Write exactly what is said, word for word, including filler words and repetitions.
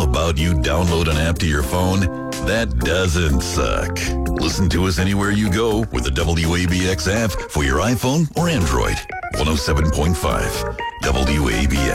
about you download an app to your phone? That doesn't suck. Listen to us anywhere you go with the W A B X app for your iPhone or Android. one oh seven point five W A B